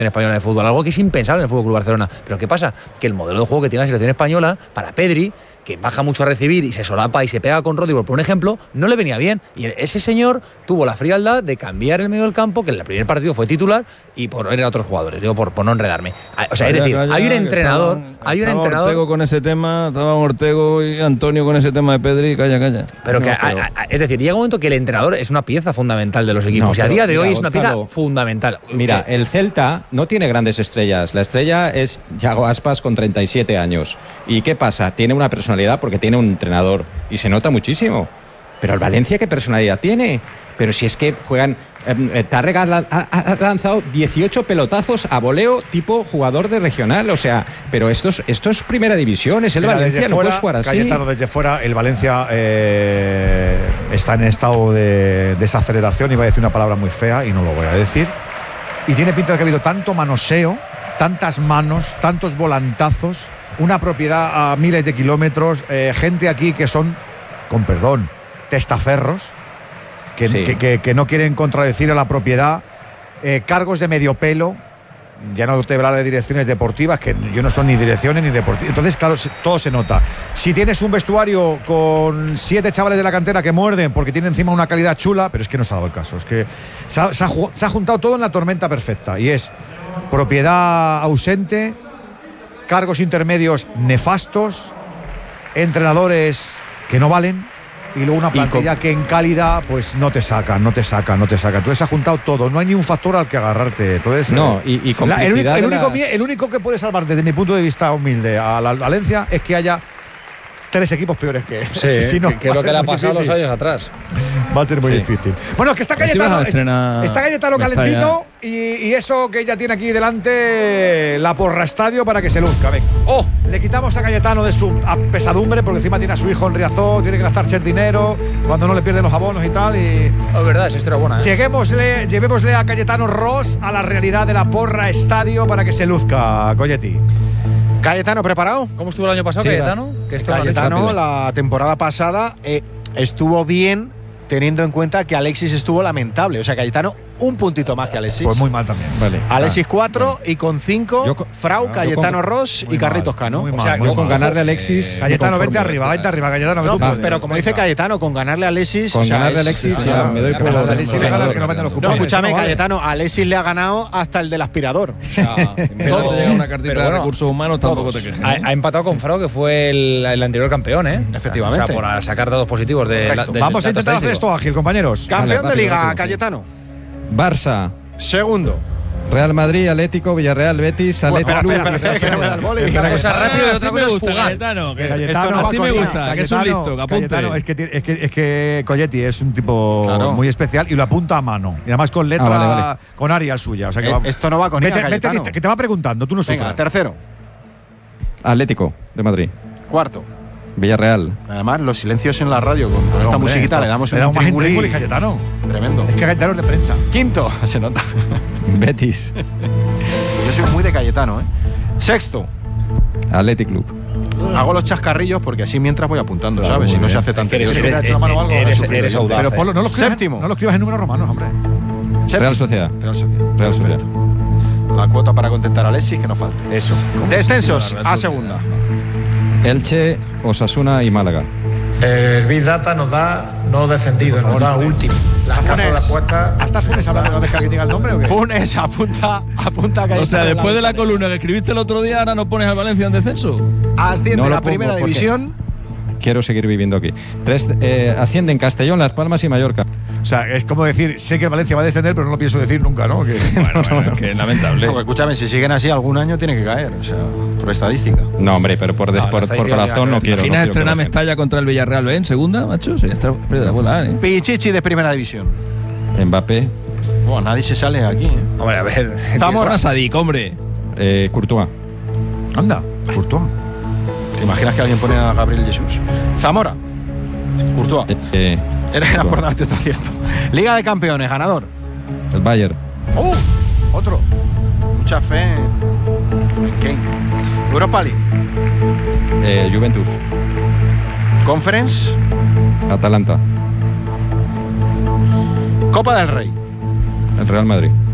española de fútbol, algo que es impensable en el Fútbol Club Barcelona. Pero ¿qué pasa? Que el modelo de juego que tiene la selección española para Pedri, que baja mucho a recibir y se solapa y se pega con Rodri, por un ejemplo, no le venía bien. Y ese señor tuvo la frialdad de cambiar el medio del campo, que en el primer partido fue titular, y por poner a otros jugadores, digo, por no enredarme. O sea, es decir, hay un entrenador. Ortego con ese tema, estaba Ortego y Antonio con ese tema de Pedri, calla. Pero no, es decir, llega un momento que el entrenador es una pieza fundamental de los equipos. Y a día de hoy es una pieza fundamental. Mira, el Celta no tiene grandes estrellas. La estrella es Yago Aspas con 37 años. ¿Y qué pasa? Tiene una personalidad porque tiene un entrenador y se nota muchísimo. Pero el Valencia, ¿qué personalidad tiene? Pero si es que juegan... Tárrega ha lanzado 18 pelotazos a voleo tipo jugador de regional, o sea, pero esto es primera división, es el Valencia, no puedes jugar así. Cayetano, desde fuera, el Valencia está en estado de desaceleración, iba a decir una palabra muy fea y no lo voy a decir, y tiene pinta de que ha habido tanto manoseo, tantas manos, tantos volantazos, una propiedad a miles de kilómetros, gente aquí que son, con perdón, testaferros, que no quieren contradecir a la propiedad, cargos de medio pelo, ya no te hablar de direcciones deportivas, que yo no son ni direcciones ni deportivas. Entonces, claro, todo se nota. Si tienes un vestuario con 7 chavales de la cantera que muerden porque tienen encima una calidad chula, pero es que no se ha dado el caso, es que se ha juntado todo en la tormenta perfecta, y es propiedad ausente, cargos intermedios nefastos, entrenadores que no valen, y luego una plantilla que en calidad pues no te saca. Entonces se ha juntado todo, no hay ni un factor al que agarrarte. Entonces, el único que puede salvar desde mi punto de vista humilde a la Valencia es que haya 3 equipos peores que él. Sí, si no, que es lo que le ha pasado los años atrás. Va a ser muy difícil. Bueno, es que está Cayetano calentito y eso que ya tiene aquí delante, la Porra Estadio, para que se luzca. Venga. Le quitamos a Cayetano de su pesadumbre, porque encima tiene a su hijo en Riazor, tiene que gastarse el dinero cuando no le pierden los abonos y tal. Y es verdad, esa historia buena. Llevémosle a Cayetano Ross a la realidad de la Porra Estadio para que se luzca, Colletti. Cayetano, ¿preparado? ¿Cómo estuvo el año pasado, Cayetano? Cayetano, la temporada pasada estuvo bien, teniendo en cuenta que Alexis estuvo lamentable. O sea, Cayetano, un puntito más que Alexis. Pues muy mal también. Vale. Alexis 4 y con 5 Frau, Cayetano Ross y Carlitos Cano. O sea, yo con ganarle a Alexis. Cayetano, vente arriba, Cayetano. No, pero como dice Cayetano, con ganarle a Alexis. Con ganarle a Alexis ya me doy por No, escúchame, Cayetano, a Alexis le ha ganado hasta el del aspirador. Todo. Te llega una cartita de recursos humanos, tampoco te quejes. Ha empatado con Frau, que fue el anterior campeón, ¿eh? Efectivamente. O sea, por sacar datos positivos de Vamos a intentar hacer esto ágil, compañeros. Campeón de Liga, Cayetano. Barça. Segundo. Real Madrid, Atlético, Villarreal, Betis, Atlético. Una cosa rápida y otra cosa es fugaz. Así me gusta, que es un listo, que apunte. Es que Colletti es un tipo muy especial y lo apunta a mano. Y además con letra, con Arial suya. O sea que esto no va con ella, Cayetano. Que te va preguntando, tú no sufres. Venga, tercero. Atlético de Madrid. Cuarto. Villarreal. Además, los silencios en la radio con esta musiquita le damos un tribulín, Cayetano. Tremendo. Es que Cayetano es de prensa. Quinto, se nota. Betis. Yo soy muy de Cayetano, ¿eh? Sexto. Athletic Club. Hago los chascarrillos porque así mientras voy apuntando, ¿sabes? Si no se hace tanto. Eres audaz. Pero Polo, no lo escribas. Séptimo. No lo escribas en números romanos, hombre. Real Sociedad. Real Sociedad. La cuota para contentar a Alexis, que no falte. Eso. Descensos a segunda. Elche, Osasuna y Málaga. El Big Data nos da no descendido, nos da último. Las casas de apuestas. ¿Hasta Funes hablando de que diga el nombre o qué? Funes apunta que o sea, después de la columna que escribiste el otro día, ahora no pones al Valencia en descenso. Asciende la primera división. Quiero seguir viviendo aquí. Ascienden Castellón, Las Palmas y Mallorca. O sea, es como decir, sé que Valencia va a descender, pero no lo pienso decir nunca, ¿no? Bueno, que es lamentable. Porque, escúchame, si siguen así, algún año tiene que caer, o sea, por estadística. No, hombre, pero por corazón no quiero. Al final estrena Mestalla contra el Villarreal, ¿ven? Segunda, macho, se está volar, ¿eh? Pichichi de primera división. Mbappé. Bueno, nadie se sale aquí, ¿eh? Hombre, a ver. Zamora Sadik, hombre. Courtois. Anda, Courtois. ¿Te imaginas que alguien pone a Gabriel Jesús? Zamora. Courtois. Era por darte otro acierto. Liga de Campeones, ganador. El Bayern. Otro. Mucha fe en Kane. Europa League. Juventus. Conference. Atalanta. Copa del Rey. El Real Madrid.